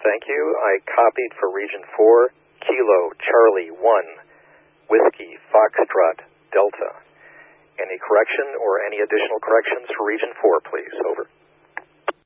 Thank you. I copied for Region 4, Kilo Charlie 1, Whiskey Foxtrot Delta. Any correction or any additional corrections for Region 4, please? Over.